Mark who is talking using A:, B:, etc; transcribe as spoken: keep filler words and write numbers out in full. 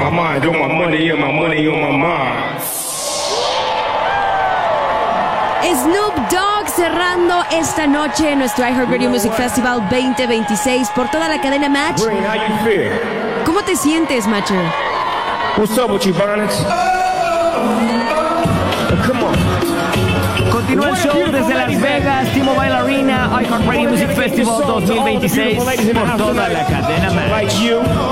A: my mind, on my money, on my money, on my mind.
B: Snoop Dogg cerrando esta noche nuestro iHeartRadio Music Festival veinte veintiséis por toda la cadena Match.
A: Green, how you feel?
B: ¿Cómo te sientes, Matcher?
A: What's up with you, Bonnets? Come on.
C: Continúa el show desde Las Vegas, T-Mobile Arena, iHeartRadio Music Festival dos mil veintiséis por toda la cadena Match.